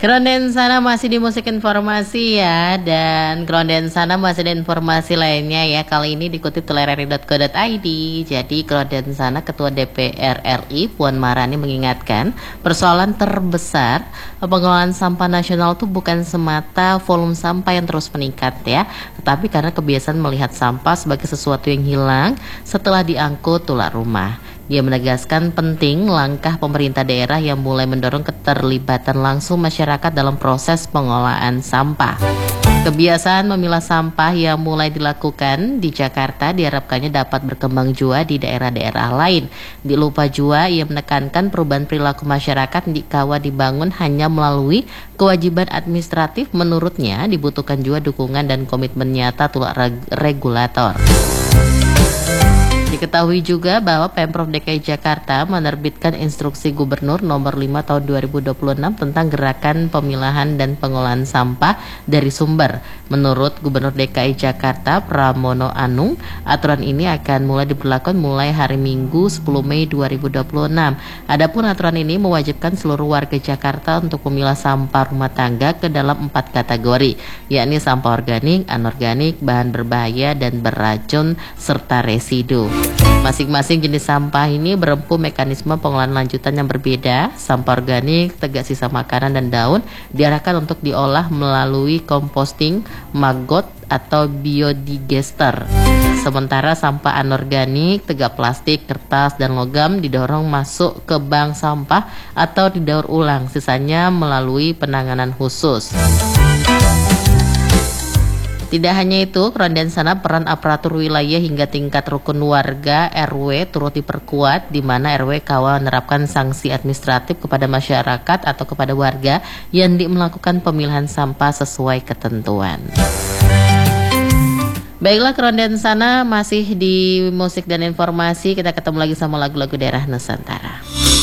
Keronden sana masih di musik informasi ya, dan keronden sana masih ada informasi lainnya ya. Kali ini dikutip oleh rri.co.id. Jadi keronden sana Ketua DPR RI Puan Maharani mengingatkan persoalan terbesar pengelolaan sampah nasional itu bukan semata volume sampah yang terus meningkat ya, tetapi karena kebiasaan melihat sampah sebagai sesuatu yang hilang setelah diangkut tular rumah. Dia menegaskan penting langkah pemerintah daerah yang mulai mendorong keterlibatan langsung masyarakat dalam proses pengolahan sampah. Kebiasaan memilah sampah yang mulai dilakukan di Jakarta diharapkannya dapat berkembang jua di daerah-daerah lain. Di Lupa Jua, ia menekankan perubahan perilaku masyarakat di Kawa dibangun hanya melalui kewajiban administratif. Menurutnya dibutuhkan juga dukungan dan komitmen nyata regulator. Diketahui juga bahwa Pemprov DKI Jakarta menerbitkan instruksi Gubernur nomor 5 tahun 2026 tentang gerakan pemilahan dan pengolahan sampah dari sumber. Menurut Gubernur DKI Jakarta Pramono Anung, aturan ini akan mulai diberlakukan mulai hari Minggu 10 Mei 2026. Adapun aturan ini mewajibkan seluruh warga Jakarta untuk memilah sampah rumah tangga ke dalam 4 kategori, yakni sampah organik, anorganik, bahan berbahaya, dan beracun, serta residu. Masing-masing jenis sampah ini berempu mekanisme pengolahan lanjutan yang berbeda. Sampah organik, tegak sisa makanan dan daun diarahkan untuk diolah melalui composting, maggot, atau biodigester. Sementara sampah anorganik, tegak plastik, kertas, dan logam didorong masuk ke bank sampah atau didaur ulang, sisanya melalui penanganan khusus. Tidak hanya itu, keronden sana peran aparatur wilayah hingga tingkat rukun warga RW turut diperkuat, di mana RW Kawa menerapkan sanksi administratif kepada masyarakat atau kepada warga yang melakukan pemilahan sampah sesuai ketentuan. Baiklah, keronden sana masih di musik dan informasi. Kita ketemu lagi sama lagu-lagu daerah Nusantara.